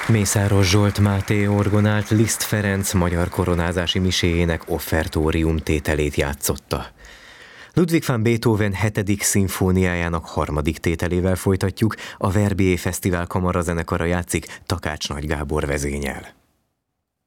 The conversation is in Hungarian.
Mészáros Zsolt Máté orgonált Liszt Ferenc magyar koronázási miséjének offertórium tételét játszotta. Ludwig van Beethoven 7. szimfóniájának 3. tételével folytatjuk, a Verbier Fesztivál kamarazenekara játszik Takács Nagy Gábor vezénnyel.